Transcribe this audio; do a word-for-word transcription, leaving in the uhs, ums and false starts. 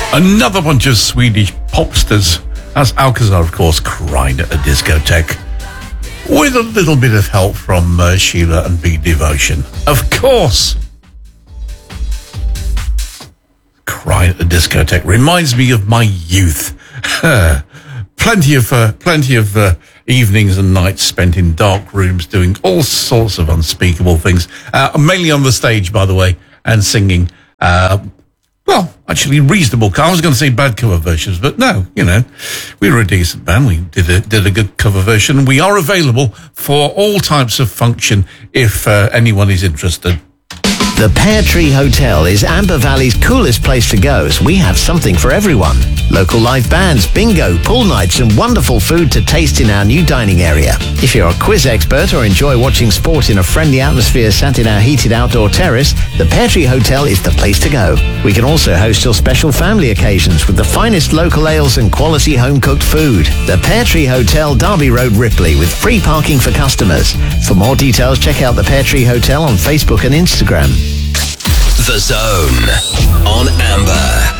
Another bunch of Swedish popsters. That's Alcazar, of course, crying at a discotheque. With a little bit of help from uh, Sheila and Beat Devotion. Of course. Crying at a discotheque reminds me of my youth. plenty of uh, plenty of uh, evenings and nights spent in dark rooms doing all sorts of unspeakable things. Uh, mainly on the stage, by the way, and singing. Uh, well, actually reasonable. I was going to say bad cover versions, but no, you know, we were a decent band. We did a, did a good cover version. We are available for all types of function if uh, anyone is interested. The Pear Tree Hotel is Amber Valley's coolest place to go, as we have something for everyone. Local live bands, bingo, pool nights, and wonderful food to taste in our new dining area. If you're a quiz expert or enjoy watching sport in a friendly atmosphere sat in our heated outdoor terrace, the Pear Tree Hotel is the place to go. We can also host your special family occasions with the finest local ales and quality home-cooked food. The Pear Tree Hotel, Derby Road, Ripley, with free parking for customers. For more details, check out the Pear Tree Hotel on Facebook and Instagram. The Zone on Amber.